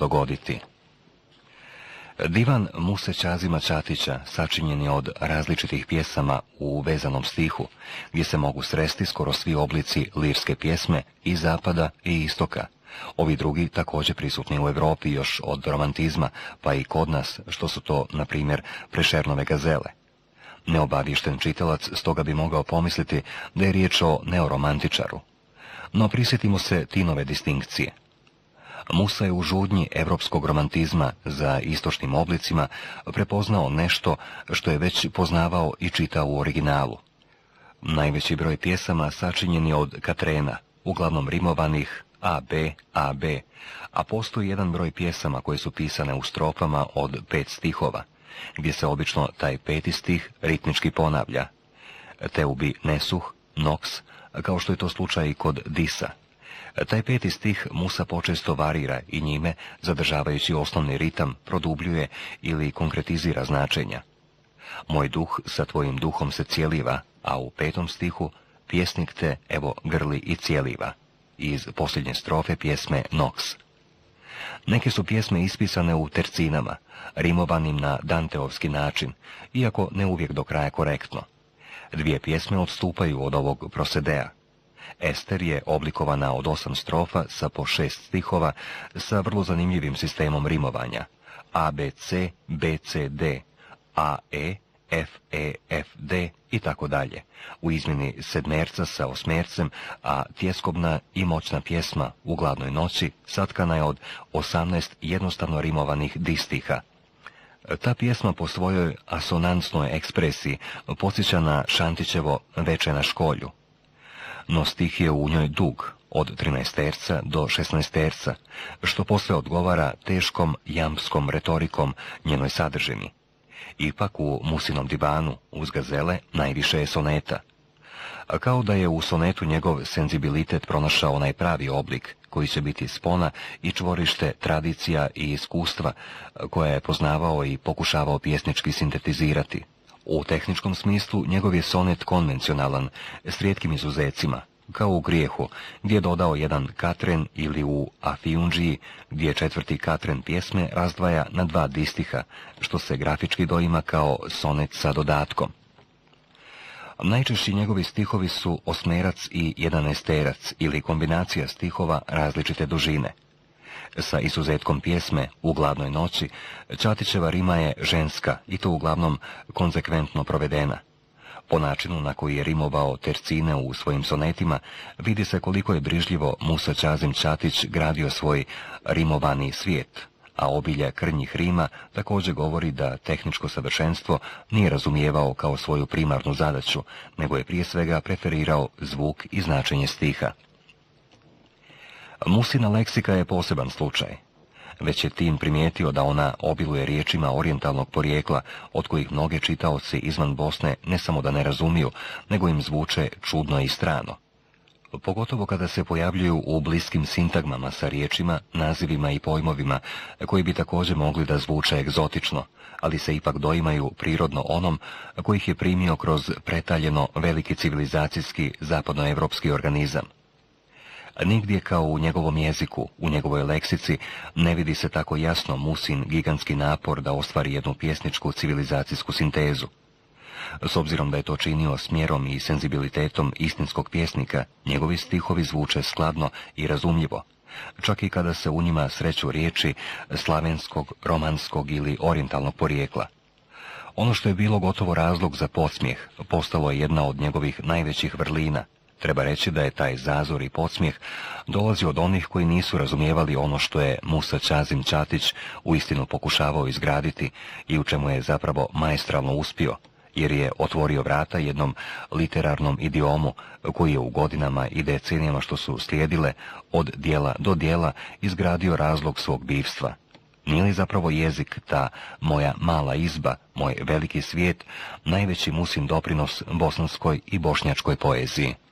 dogoditi. Divan Muse Ćazima Ćatića sačinjen je od različitih pjesama u vezanom stihu, gdje se mogu sresti skoro svi oblici lirske pjesme i zapada i istoka. Ovi drugi također prisutni u Europi još od romantizma, pa i kod nas, što su to, na primjer, Prešernove gazele. Neobaviješten čitalac stoga bi mogao pomisliti da je riječ o neoromantičaru. No prisjetimo se Tinove distinkcije. Musa je u žudnji evropskog romantizma za istočnim oblicima prepoznao nešto što je već poznavao i čitao u originalu. Najveći broj pjesama sačinjen je od katrena, uglavnom rimovanih AB, AB, a postoji jedan broj pjesama koje su pisane u strofama od 5 stihova, gdje se obično taj 5. stih ritmički ponavlja. Teubi nesuh, noks, kao što je to slučaj i kod Disa. Taj 5. stih Musa počesto varira i njime, zadržavajući osnovni ritam, produbljuje ili konkretizira značenja. Moj duh sa tvojim duhom se cijeliva, a u 5. stihu pjesnik te evo grli i cijeliva, iz posljednje strofe pjesme Noks. Neke su pjesme ispisane u tercinama, rimovanim na danteovski način, iako ne uvijek do kraja korektno. 2 pjesme odstupaju od ovog prosedea. Ester je oblikovana od 8 strofa sa po 6 stihova sa vrlo zanimljivim sistemom rimovanja. ABC, BCD, AE, FEFD i tako dalje. U izmjeni sedmerca sa osmercem, a tjeskobna i moćna pjesma u Gladnoj noći satkana je od 18 jednostavno rimovanih distiha. Ta pjesma po svojoj asonansnoj ekspresiji podsjeća na Šantićevo Veče na školju. No stih je u njoj dug, od 13 do 16, što posve odgovara teškom jamskom retorikom njenoj sadržini. Ipak u Musinom divanu uz gazele najviše je soneta. Kao da je u sonetu njegov senzibilitet pronašao onaj pravi oblik, koji će biti spona i čvorište tradicija i iskustva, koja je poznavao i pokušavao pjesnički sintetizirati. U tehničkom smislu njegov je sonet konvencionalan, s rijetkim izuzecima, kao u Grijehu, gdje je dodao jedan katren, ili u Afiundžiji, gdje 4. katren pjesme razdvaja na 2 distiha, što se grafički doima kao sonet sa dodatkom. Najčešći njegovi stihovi su osmerac i 11, ili kombinacija stihova različite dužine. Sa izuzetkom pjesme U gladnoj noći, Ćatićeva rima je ženska i to uglavnom konzekventno provedena. Po načinu na koji je rimovao tercine u svojim sonetima, vidi se koliko je brižljivo Musa Ćazim Ćatić gradio svoj rimovani svijet, a obilje krnjih rima također govori da tehničko savršenstvo nije razumijevao kao svoju primarnu zadaću, nego je prije svega preferirao zvuk i značenje stiha. Musina leksika je poseban slučaj. Već je Tin primijetio da ona obiluje riječima orijentalnog porijekla, od kojih mnoge čitaoci izvan Bosne ne samo da ne razumiju, nego im zvuče čudno i strano. Pogotovo kada se pojavljuju u bliskim sintagmama sa riječima, nazivima i pojmovima, koji bi također mogli da zvuče egzotično, ali se ipak doimaju prirodno onom kojih je primio kroz pretaljeno veliki civilizacijski zapadnoevropski organizam. Nigdje kao u njegovom jeziku, u njegovoj leksici, ne vidi se tako jasno Musin gigantski napor da ostvari jednu pjesničku civilizacijsku sintezu. S obzirom da je to činio smjerom i senzibilitetom istinskog pjesnika, njegovi stihovi zvuče skladno i razumljivo, čak i kada se u njima sreću riječi slavenskog, romanskog ili orijentalnog porijekla. Ono što je bilo gotovo razlog za podsmijeh, postalo je jedna od njegovih najvećih vrlina. Treba reći da je taj zazor i podsmijeh dolazio od onih koji nisu razumijevali ono što je Musa Ćazim Ćatić uistinu pokušavao izgraditi i u čemu je zapravo maestralno uspio, jer je otvorio vrata jednom literarnom idiomu koji je u godinama i decenijama što su slijedile od dijela do dijela izgradio razlog svog bivstva. Nije li zapravo jezik, ta moja mala izba, moj veliki svijet, najveći Musin doprinos bosanskoj i bošnjačkoj poeziji?